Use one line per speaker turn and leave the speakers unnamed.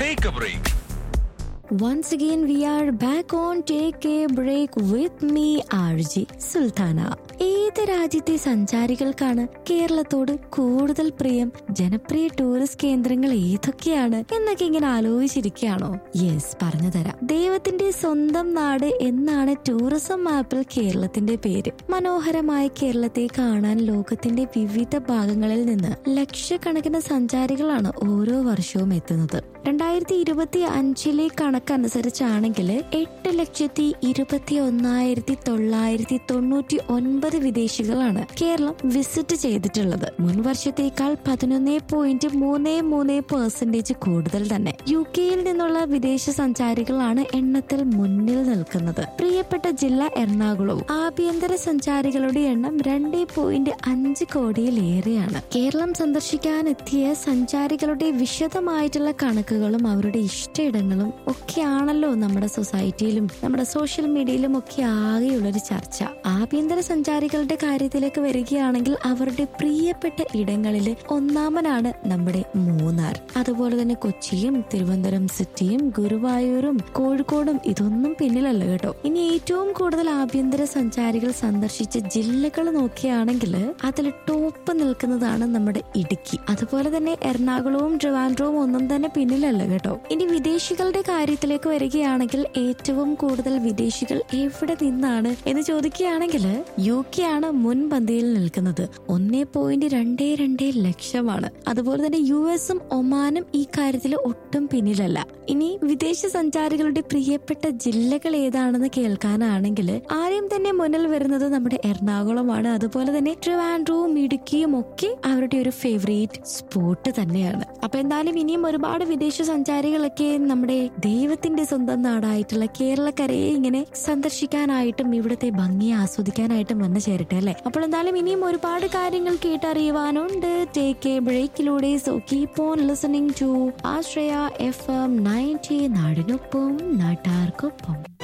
Take a break.
Once again, we are back on Take a Break with me, RJ Sultana. ഏത് രാജ്യത്തെ സഞ്ചാരികൾക്കാണ് കേരളത്തോട് കൂടുതൽ പ്രിയം? ജനപ്രിയ ടൂറിസ്റ്റ് കേന്ദ്രങ്ങൾ ഏതൊക്കെയാണ് എന്നൊക്കെ ഇങ്ങനെ ആലോചിച്ചിരിക്കുകയാണോ? യെസ്, പറഞ്ഞു തരാം. ദൈവത്തിന്റെ സ്വന്തം നാട് എന്നാണ് ടൂറിസം മാപ്പിൽ കേരളത്തിന്റെ പേര്. മനോഹരമായ കേരളത്തെ കാണാൻ ലോകത്തിന്റെ വിവിധ ഭാഗങ്ങളിൽ നിന്ന് ലക്ഷക്കണക്കിന് സഞ്ചാരികളാണ് ഓരോ വർഷവും എത്തുന്നത്. 2025 കണക്കനുസരിച്ചാണെങ്കിൽ 8,21,999 വിദേശികളാണ് കേരളം വിസിറ്റ് ചെയ്തിട്ടുള്ളത്. മുൻ വർഷത്തേക്കാൾ 11.33% കൂടുതൽ തന്നെ. UK-യിൽ നിന്നുള്ള വിദേശ സഞ്ചാരികളാണ് എണ്ണത്തിൽ മുന്നിൽ നിൽക്കുന്നത്. പ്രിയപ്പെട്ട ജില്ല എറണാകുളവും. ആഭ്യന്തര സഞ്ചാരികളുടെ എണ്ണം 2.5 കോടിയിലേറെയാണ്. കേരളം സന്ദർശിക്കാനെത്തിയ സഞ്ചാരികളുടെ വിശദമായിട്ടുള്ള കണക്കുകളും അവരുടെ ഇഷ്ടയിടങ്ങളും ഒക്കെയാണല്ലോ നമ്മുടെ സൊസൈറ്റിയിലും നമ്മുടെ സോഷ്യൽ മീഡിയയിലും ഒക്കെ ആകെയുള്ളൊരു ചർച്ച. ആഭ്യന്തര സഞ്ചാരികളുടെ കാര്യത്തിലേക്ക് വരികയാണെങ്കിൽ അവരുടെ പ്രിയപ്പെട്ട ഇടങ്ങളിൽ ഒന്നാമനാണ് നമ്മുടെ മൂന്നാർ. അതുപോലെ തന്നെ കൊച്ചിയും തിരുവനന്തപുരം സിറ്റിയും ഗുരുവായൂരും കോഴിക്കോടും ഇതൊന്നും പിന്നിലല്ല കേട്ടോ. ഇനി ഏറ്റവും കൂടുതൽ ആഭ്യന്തര സഞ്ചാരികൾ സന്ദർശിച്ച ജില്ലകൾ നോക്കുകയാണെങ്കിൽ അതിൽ ടോപ്പ് നിൽക്കുന്നതാണ് നമ്മുടെ ഇടുക്കി. അതുപോലെ തന്നെ എറണാകുളവും ട്രിവാൻഡ്രവും ഒന്നും തന്നെ പിന്നിലല്ല കേട്ടോ. ഇനി വിദേശികളുടെ കാര്യത്തിലേക്ക് വരികയാണെങ്കിൽ ഏറ്റവും കൂടുതൽ വിദേശികൾ എവിടെ നിന്നാണ് എന്ന് ചോദിക്കുകയാണെങ്കിൽ UK ആണ് മുൻപന്തിയിൽ നിൽക്കുന്നത്. 1.22 ലക്ഷമാണ്. അതുപോലെ തന്നെ US-ഉം ഒമാനും ഈ കാര്യത്തിൽ ഒട്ടും പിന്നിലല്ല. ഇനി വിദേശ സഞ്ചാരികളുടെ പ്രിയപ്പെട്ട ജില്ലകൾ ഏതാണെന്ന് കേൾക്കാനാണെങ്കിൽ ആദ്യം തന്നെ മുന്നിൽ വരുന്നത് നമ്മുടെ എറണാകുളമാണ്. അതുപോലെ തന്നെ ട്രിവാൻഡ്രവും ഇടുക്കിയും ഒക്കെ അവരുടെ ഒരു ഫേവറേറ്റ് സ്പോട്ട് തന്നെയാണ്. അപ്പൊ എന്തായാലും ഇനിയും ഒരുപാട് വിദേശ സഞ്ചാരികളൊക്കെ നമ്മുടെ ദൈവത്തിന്റെ സ്വന്തം നാടായിട്ടുള്ള കേരളക്കരയെ ഇങ്ങനെ സന്ദർശിക്കാനായിട്ടും ഇവിടുത്തെ ഭംഗി ആസ്വദിക്കാനായിട്ടും വന്നു ചേരട്ടെ അല്ലെ. അപ്പോൾ എന്തായാലും ഇനിയും ഒരുപാട് കാര്യങ്ങൾ കേട്ടറിയുവാനുണ്ട് take A ബ്രേക്കിലൂടെ. So keep on listening to Ashraya FM 90 നാടിനൊപ്പം നാട്ടാർക്കൊപ്പം.